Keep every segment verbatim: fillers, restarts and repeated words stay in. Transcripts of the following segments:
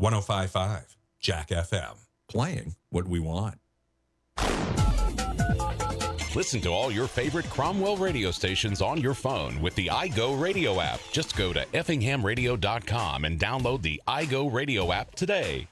one oh five point five Jack F M. Playing what we want. Listen to all your favorite Cromwell radio stations on your phone with the iGo Radio app. Just go to effingham radio dot com and download the iGo Radio app today.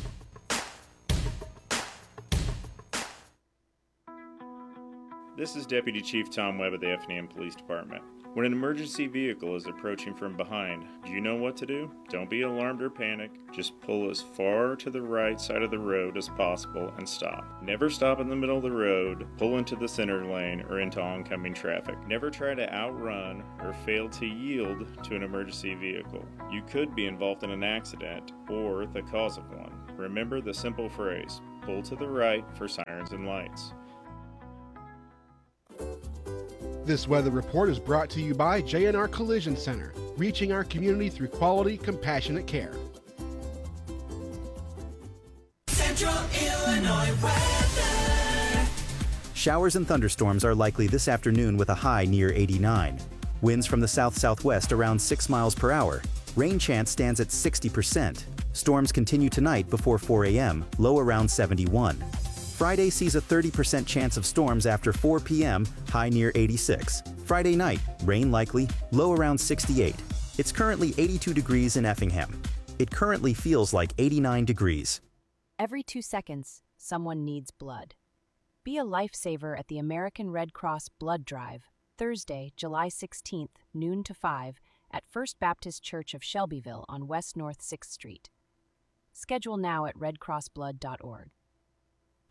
This is Deputy Chief Tom Webb of the Effingham Police Department. When an emergency vehicle is approaching from behind, do you know what to do? Don't be alarmed or panic. Just pull as far to the right side of the road as possible and stop. Never stop in the middle of the road, pull into the center lane, or into oncoming traffic. Never try to outrun or fail to yield to an emergency vehicle. You could be involved in an accident or the cause of one. Remember the simple phrase, pull to the right for sirens and lights. This weather report is brought to you by J and R Collision Center, reaching our community through quality, compassionate care. Central Illinois weather. Showers and thunderstorms are likely this afternoon with a high near eighty-nine. Winds from the south-southwest around six miles per hour. Rain chance stands at sixty percent. Storms continue tonight before four a.m., low around seventy-one. Friday sees a thirty percent chance of storms after four p.m., high near eighty-six. Friday night, rain likely, low around sixty-eight. It's currently eighty-two degrees in Effingham. It currently feels like eighty-nine degrees. Every two seconds, someone needs blood. Be a lifesaver at the American Red Cross Blood Drive, Thursday, July sixteenth, noon to five, at First Baptist Church of Shelbyville on West North sixth Street. Schedule now at red cross blood dot org.